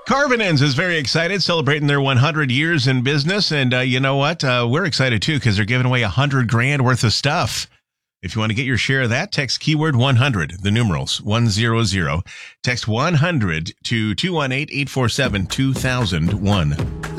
Carvinens is very excited, celebrating their 100 years in business. And you know what? We're excited, too, because they're giving away $100,000 worth of stuff. If you want to get your share of that, text keyword 100, the numerals 100. Text 100 to 218-847-2001.